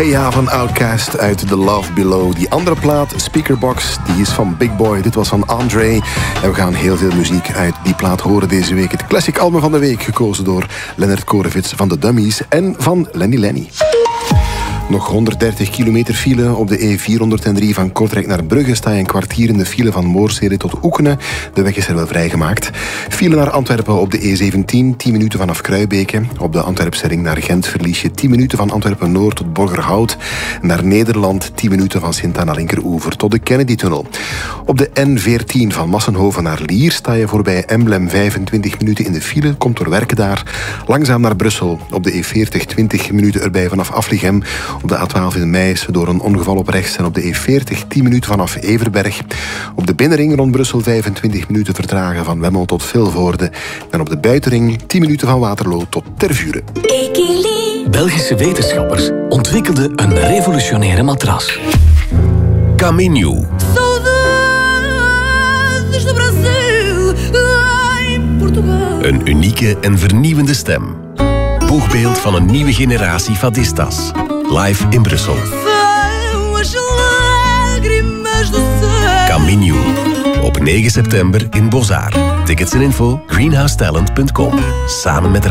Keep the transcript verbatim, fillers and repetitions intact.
Hey ja, van Outkast uit The Love Below. Die andere plaat, Speakerbox, die is van Big Boy. Dit was van Andre. En we gaan heel veel muziek uit die plaat horen deze week. Het classic album van de week, gekozen door Lennart Korevits van de Dummies en van Lenny Lenny. Nog honderddertig kilometer file op de E vierhonderddrie van Kortrijk naar Brugge. Sta je een kwartier in de file van Moorsele tot Oekene. De weg is er wel vrijgemaakt. File naar Antwerpen op de E zeventien, tien minuten vanaf Kruibeke. Op de Antwerpse ring naar Gent verlies je tien minuten van Antwerpen-Noord tot Borgerhout. Naar Nederland tien minuten van Sint-Anna-Linkeroever tot de Kennedy-tunnel. Op de N veertien van Massenhoven naar Lier sta je voorbij Emblem vijfentwintig minuten in de file. Komt door werken daar. Langzaam naar Brussel. Op de E veertig twintig minuten erbij vanaf Aflichem. Op de A twaalf in Meijs door een ongeval op rechts en op de E veertig tien minuten vanaf Everberg. Op de binnenring rond Brussel vijfentwintig minuten vertragen van Wemmel tot Vilvoorde. En op de buitenring tien minuten van Waterloo tot Tervuren. Belgische wetenschappers ontwikkelden een revolutionaire matras. Caminho. Een unieke en vernieuwende stem. Boegbeeld van een nieuwe generatie fadistas. Live in Brussel. Caminho. Op negen september in Bozar. Tickets en info greenhousetalent punt com. Samen met